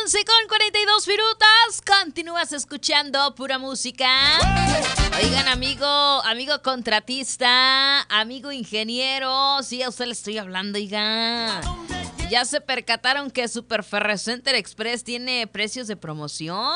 11:42. Continúas escuchando pura música. Oigan, amigo contratista, amigo ingeniero, sí, a usted le estoy hablando, oiga. ¿Ya se percataron que Super Ferrecenter Express tiene precios de promoción?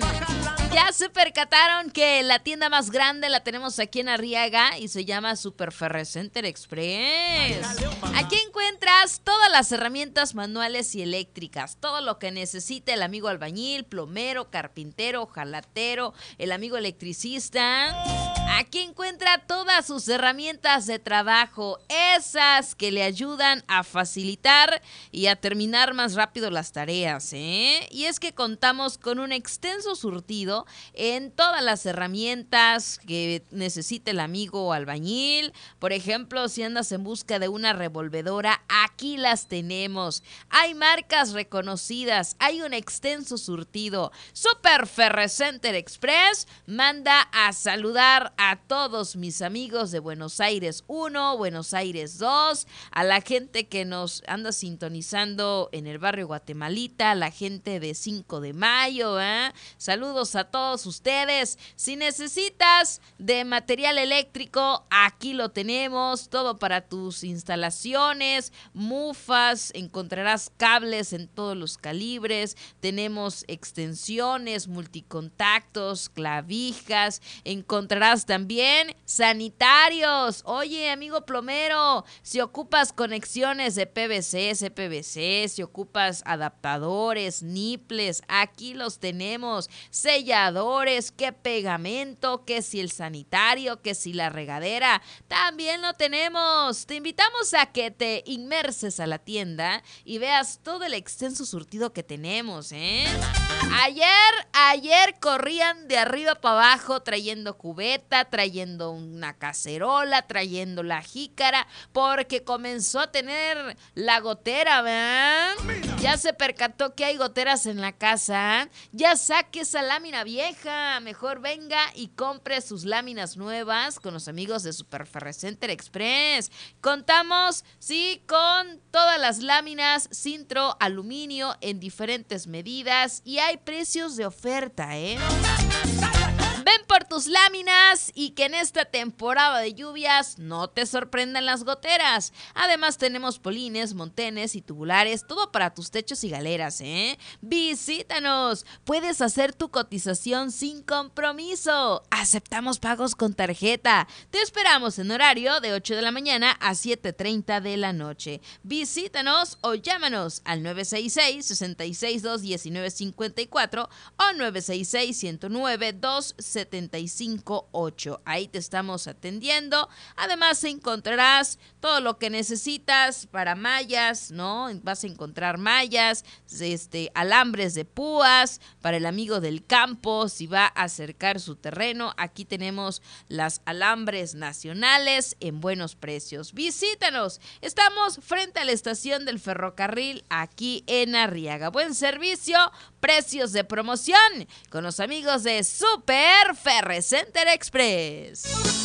¿Ya se percataron que la tienda más grande la tenemos aquí en Arriaga y se llama Super Ferrecenter Express? Aquí encuentras todas las herramientas manuales y eléctricas, todo lo que necesita el amigo albañil, plomero, carpintero, jalatero, el amigo electricista. Aquí encuentra todas sus herramientas de trabajo, esas que le ayudan a facilitar y a terminar más rápido las tareas, ¿eh? Y es que contamos con un extenso surtido en todas las herramientas que necesite el amigo albañil. Por ejemplo, si andas en busca de una revolvedora, aquí las tenemos. Hay marcas reconocidas, hay un extenso surtido. Super Ferrecenter Express manda a saludar a todos mis amigos de Buenos Aires 1, Buenos Aires 2, a la gente que nos anda sintonizando en el barrio Guatemalita, la gente de 5 de mayo, ¿eh? Saludos a todos ustedes. Si necesitas de material eléctrico, aquí lo tenemos, todo para tus instalaciones, mufas, encontrarás cables en todos los calibres, tenemos extensiones, multicontactos, clavijas, encontrarás también sanitarios. Oye, amigo plomero, si ocupas conexiones de PVC, CPVC, si ocupas adaptadores, niples, aquí los tenemos. Selladores, qué pegamento, que si el sanitario, que si la regadera, también lo tenemos. Te invitamos a que te inmerses a la tienda y veas todo el extenso surtido que tenemos, ¿eh? Ayer corrían de arriba para abajo trayendo cubeta, trayendo una cacerola, trayendo la jícara, porque comenzó a tener la gotera, ¿verdad? Ya se percató que hay goteras en la casa. Ya saque esa lámina vieja. Mejor venga y compre sus láminas nuevas con los amigos de Super Ferrecenter Express. Contamos, sí, con todas las láminas Sintro aluminio en diferentes medidas y hay precios de oferta, ¿eh? Ven por tus láminas y que en esta temporada de lluvias no te sorprendan las goteras. Además tenemos polines, montenes y tubulares, todo para tus techos y galeras, ¿eh? Visítanos. Puedes hacer tu cotización sin compromiso. Aceptamos pagos con tarjeta. Te esperamos en horario de 8 de la mañana a 7:30 de la noche. Visítanos o llámanos al 966-662-1954 o 966-109-2758. Ahí te estamos atendiendo. Además encontrarás todo lo que necesitas para mallas, ¿no? Vas a encontrar mallas, alambres de púas para el amigo del campo si va a acercar su terreno. Aquí tenemos las alambres nacionales en buenos precios. Visítanos. Estamos frente a la estación del ferrocarril aquí en Arriaga. Buen servicio, precios de promoción con los amigos de Super Ferrecenter Express.